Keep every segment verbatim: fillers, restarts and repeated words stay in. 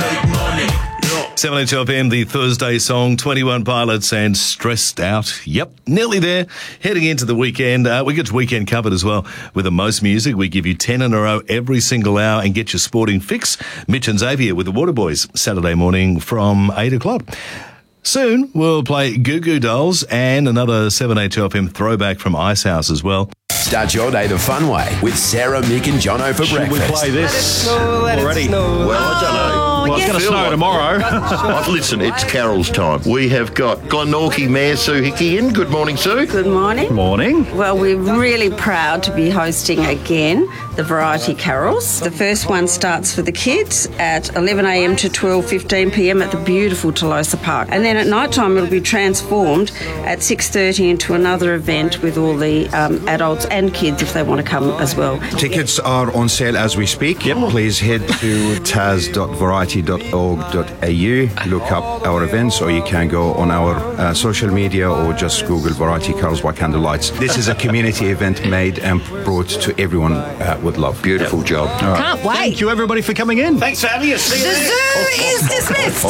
make money. seven H L P M, the Thursday song, twenty-one Pilots and Stressed Out. Yep, nearly there. Heading into the weekend. Uh, we get your weekend covered as well with the most music. We give you ten in a row every single hour and get your sporting fix. Mitch and Xavier with the Waterboys, Saturday morning from eight o'clock. Soon, we'll play Goo Goo Dolls and another seven H L P M throwback from Icehouse as well. Start your day the fun way with Sarah, Mick and Jono for Should breakfast. we play this Let it snow, let it already? snow. Well, I don't know. Well, it's yes. going to Feel snow like- tomorrow. Oh, listen, it's Carol's time. We have got Glenorchy Mayor Sue Hickey in. Good morning, Sue. Good morning. Morning. Well, we're really proud to be hosting again the Variety Carols. The first one starts for the kids at eleven a m to twelve fifteen p m at the beautiful Tolosa Park. And then at night time it'll be transformed at six thirty into another event with all the um, adults and kids if they want to come as well. Tickets are on sale as we speak. Yep. Please head to taz dot variety dot org dot a u, look up our events, or you can go on our uh, social media or just Google Variety Carols by Candlelights. This is a community event made and brought to everyone uh, with love. Beautiful job. Can't wait. Thank you, everybody, for coming in. Thanks for having us. See you The zoo is dismissed.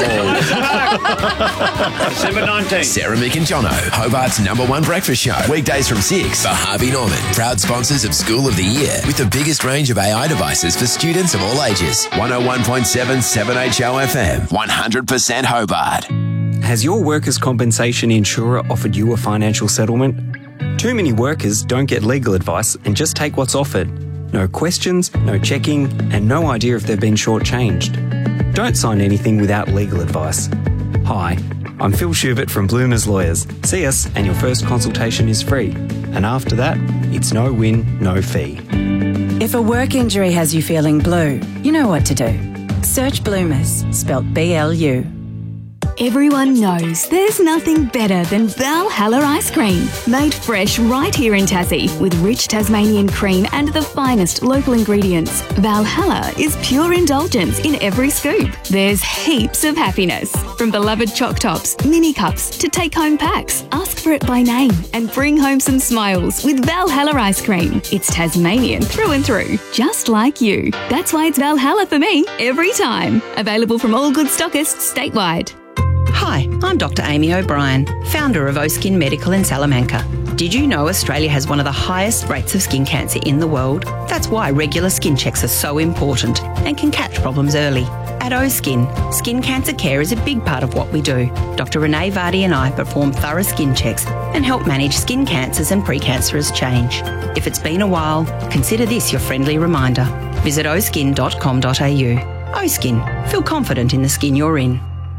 seven nineteen. Sarah, Mick and Jono, Hobart's number one breakfast show. Weekdays from six for Harvey Norman. Proud sponsors of School of the Year with the biggest range of A I devices for students of all ages. one oh one point seven seven H O F M. one hundred percent Hobart. Has your workers' compensation insurer offered you a financial settlement? Too many workers don't get legal advice and just take what's offered. No questions, no checking, and no idea if they've been shortchanged. Don't sign anything without legal advice. Hi, I'm Phil Schubert from Bloomers Lawyers. See us and your first consultation is free. And after that, it's no win, no fee. If a work injury has you feeling blue, you know what to do. Search Bloomers, spelt B L U. Everyone knows there's nothing better than Valhalla ice cream. Made fresh right here in Tassie with rich Tasmanian cream and the finest local ingredients. Valhalla is pure indulgence in every scoop. There's heaps of happiness. From beloved choc tops, mini cups to take-home packs. Ask for it by name and bring home some smiles with Valhalla ice cream. It's Tasmanian through and through, just like you. That's why it's Valhalla for me every time. Available from all good stockists statewide. Hi, I'm Doctor Amy O'Brien, founder of O-Skin Medical in Salamanca. Did you know Australia has one of the highest rates of skin cancer in the world? That's why regular skin checks are so important and can catch problems early. At O-Skin, skin cancer care is a big part of what we do. Doctor Renee Vardy and I perform thorough skin checks and help manage skin cancers and precancerous change. If it's been a while, consider this your friendly reminder. Visit o skin dot com dot a u. O-Skin. Feel confident in the skin you're in.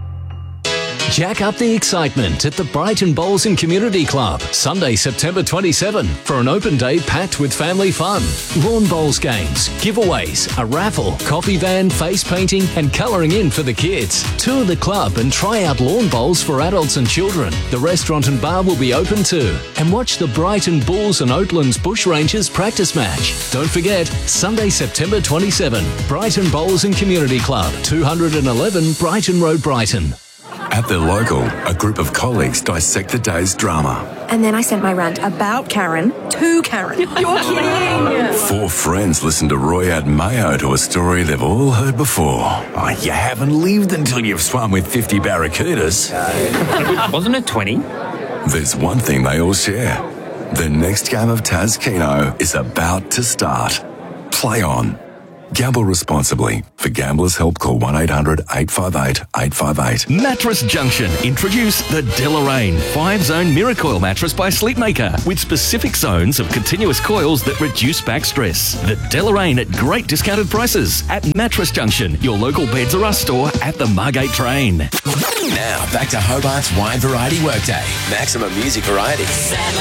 Jack up the excitement at the Brighton Bowls and Community Club, Sunday, September twenty-seventh, for an open day packed with family fun. Lawn bowls games, giveaways, a raffle, coffee van, face painting and colouring in for the kids. Tour the club and try out lawn bowls for adults and children. The restaurant and bar will be open too. And watch the Brighton Bulls and Oatlands Bushrangers practice match. Don't forget, Sunday, September twenty-seventh, Brighton Bowls and Community Club, two eleven Brighton Road, Brighton. At the local, a group of colleagues dissect the day's drama. And then I sent my rant about Karen to Karen. You're kidding! Four friends listen to Roy add mayo to a story they've all heard before. Oh, you haven't lived until you've swum with fifty barracudas. Wasn't it twenty? There's one thing they all share. The next game of Taz Keno is about to start. Play on. Gamble responsibly. For Gamblers' Help, call one eight hundred eight five eight eight five eight. Mattress Junction introduce the Deloraine five-zone Miracoil mattress by Sleepmaker with specific zones of continuous coils that reduce back stress. The Deloraine at great discounted prices at Mattress Junction, your local Beds R Us store at the Margate Train. Now, back to Hobart's Wide Variety Workday. Maximum music variety.